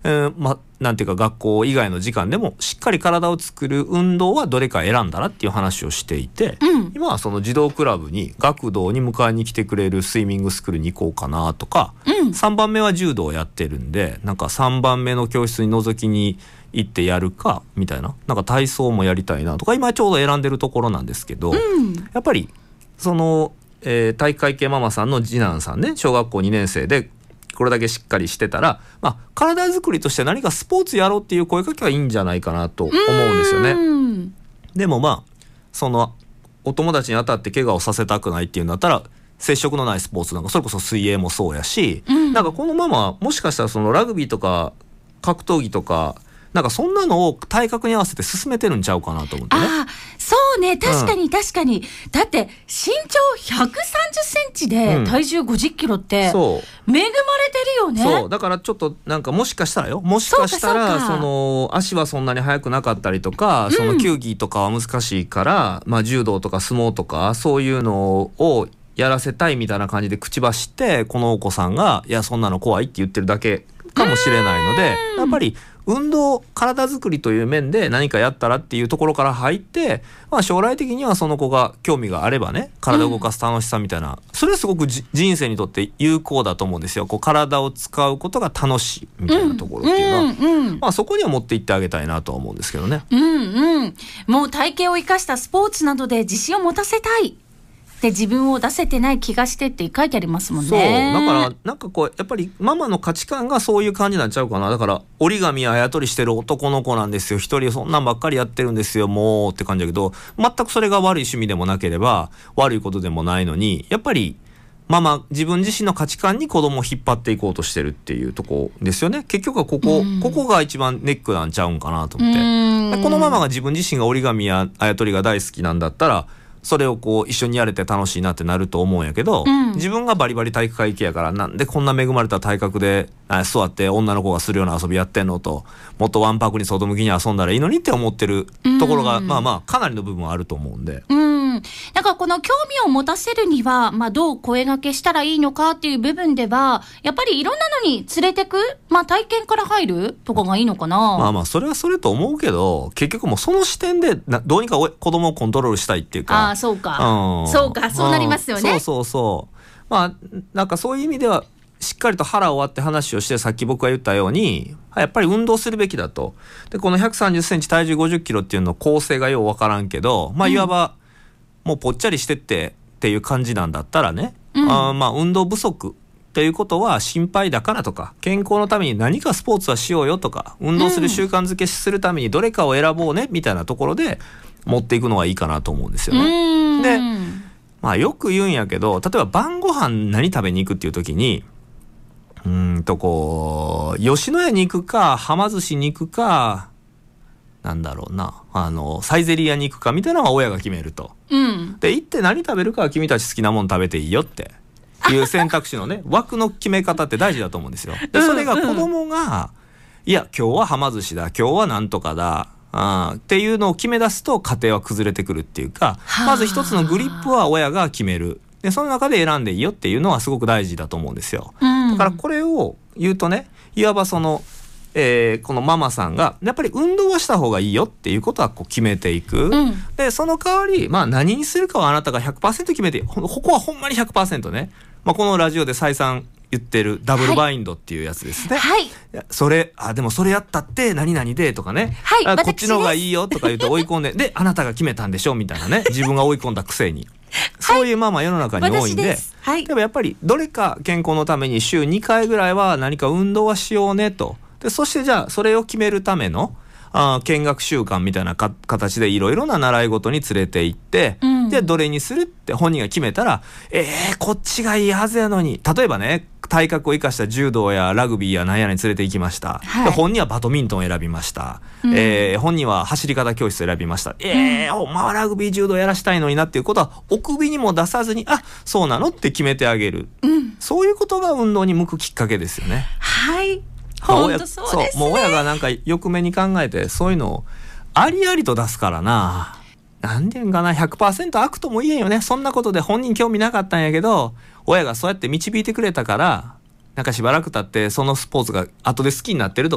なんていうか学校以外の時間でもしっかり体を作る運動はどれか選んだらっていう話をしていて、今はその児童クラブに学童に迎えに来てくれるスイミングスクールに行こうかなとか、3番目は柔道をやってるんでなんか3番目の教室に覗きに行ってやるかみたいな、なんか体操もやりたいなとか今ちょうど選んでるところなんですけど、やっぱりその、体育会系ママさんの次男さんね、小学校2年生でこれだけしっかりしてたら、体作りとして何かスポーツやろうっていう声かけはいいんじゃないかなと思うんですよね。でもそのお友達に当たって怪我をさせたくないっていうんだったら接触のないスポーツなんかそれこそ水泳もそうやし、なんかこのママはもしかしたらそのラグビーとか格闘技とかなんかそんなのを体格に合わせて進めてるんちゃうかなと思ってね。 そうね、確かに確かに、だって身長130センチで体重50キロって恵まれてるよね。 そうだからちょっとなんかもしかしたらその足はそんなに速くなかったりとか、その球技とかは難しいから、柔道とか相撲とかそういうのをやらせたいみたいな感じで口走ってこのお子さんがいやそんなの怖いって言ってるだけかもしれないので、やっぱり運動体作りという面で何かやったらっていうところから入って、将来的にはその子が興味があればね、体を動かす楽しさみたいな、それはすごく人生にとって有効だと思うんですよ。こう体を使うことが楽しいみたいなところっていうのは、そこには持っていってあげたいなとは思うんですけどね。 もう体型を生かしたスポーツなどで自信を持たせたいで自分を出せてない気がしてって書いてありますもんね。 そうだからなんかこうやっぱりママの価値観がそういう感じになっちゃうかな。だから折り紙あやとりしてる男の子なんですよ、一人そんなんばっかりやってるんですよもうって感じだけど、全くそれが悪い趣味でもなければ悪いことでもないのに、やっぱりママ自分自身の価値観に子供を引っ張っていこうとしてるっていうとこですよね。結局はここが一番ネックなんちゃうんかなと思って、このママが自分自身が折り紙やあやとりが大好きなんだったらそれをこう一緒にやれて楽しいなってなると思うんやけど、自分がバリバリ体育会系やからなんでこんな恵まれた体格で座って女の子がするような遊びやってんのと、もっとわんぱくに外向きに遊んだらいいのにって思ってるところがかなりの部分はあると思うんで、 だからこの興味を持たせるには、どう声掛けしたらいいのかっていう部分ではやっぱりいろんなのに連れてく、体験から入るとかがいいのかな。 それはそれと思うけど、結局もうその視点でどうにか子供をコントロールしたいっていうか、 そうなりますよね。 なんかそういう意味ではしっかりと腹を割って話をして、さっき僕が言ったようにやっぱり運動するべきだと。でこの130センチ体重50キロっていうの構成がようわからんけど、いわばもうぽっちゃりしてっていう感じなんだったらね、運動不足ということは心配だからとか、健康のために何かスポーツはしようよとか、運動する習慣づけするためにどれかを選ぼうねみたいなところで持っていくのがいいかなと思うんですよね。でよく言うんやけど、例えば晩ご飯何食べに行くっていう時に吉野家に行くかはま寿司に行くかなんだろうな、サイゼリヤに行くかみたいなのは親が決めると、で行って何食べるかは君たち好きなもの食べていいよっていう選択肢のね枠の決め方って大事だと思うんですよ。でそれが子供がいや今日ははま寿司だ、今日はなんとかだっていうのを決め出すと家庭は崩れてくるっていうか、まず一つのグリップは親が決める。でその中で選んでいいよっていうのはすごく大事だと思うんですよ。だからこれを言うとね、いわばこのママさんがやっぱり運動はした方がいいよっていうことは決めていく、でその代わり何にするかはあなたが 100% 決めて、ここはほんまに 100% ね、このラジオで再三言ってるダブルバインドっていうやつですね。でもそれやったって何々でとかね、こっちの方がいいよとか言って追い込んでであなたが決めたんでしょみたいなね、自分が追い込んだくせにそういうママ世の中に多いんで、でもやっぱりどれか健康のために週2回ぐらいは何か運動はしようねと。でそしてじゃあそれを決めるための見学習慣みたいな形でいろいろな習い事に連れて行って、でどれにするって本人が決めたらこっちがいいはずやのに、例えばね体格を生かした柔道やラグビーや何やらに連れて行きました、で本人はバドミントンを選びました、本人は走り方教室を選びました、ほんまはラグビー柔道やらしたいのになっていうことはお首にも出さずにそうなのって決めてあげる、そういうことが運動に向くきっかけですよね。 本当そうですね。 もう親がなんか欲目に考えてそういうのをありありと出すからな、なんていうんかな 100% 悪とも言えんよね。そんなことで本人興味なかったんやけど親がそうやって導いてくれたからなんかしばらく経ってそのスポーツが後で好きになってると